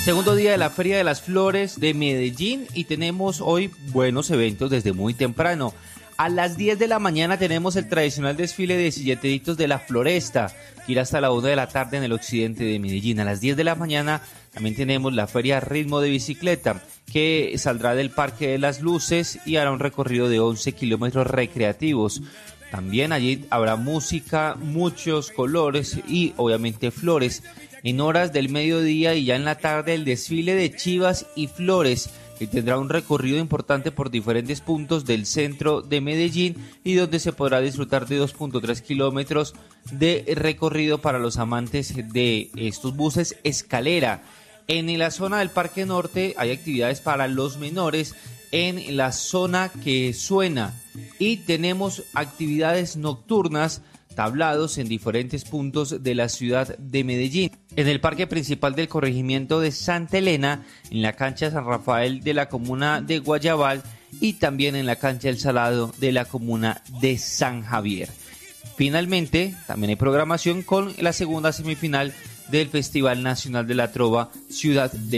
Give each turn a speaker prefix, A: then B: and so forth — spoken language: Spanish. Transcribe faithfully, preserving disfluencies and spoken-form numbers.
A: Segundo día de la Feria de las Flores de Medellín y tenemos hoy buenos eventos desde muy temprano. A las diez de la mañana tenemos el tradicional desfile de silleteritos de la Floresta, que irá hasta la una de la tarde en el occidente de Medellín. A las diez de la mañana también tenemos la Feria Ritmo de Bicicleta, que saldrá del Parque de las Luces y hará un recorrido de once kilómetros recreativos. También allí habrá música, muchos colores y obviamente flores. En horas del mediodía y ya en la tarde el desfile de chivas y flores, que tendrá un recorrido importante por diferentes puntos del centro de Medellín y donde se podrá disfrutar de dos punto tres kilómetros de recorrido para los amantes de estos buses escalera. En la zona del Parque Norte hay actividades para los menores en la zona que suena y tenemos actividades nocturnas, tablados en diferentes puntos de la ciudad de Medellín. En el parque principal del corregimiento de Santa Elena, en la cancha San Rafael de la comuna de Guayabal y también en la cancha El Salado de la comuna de San Javier. Finalmente, también hay programación con la segunda semifinal del Festival Nacional de la Trova Ciudad de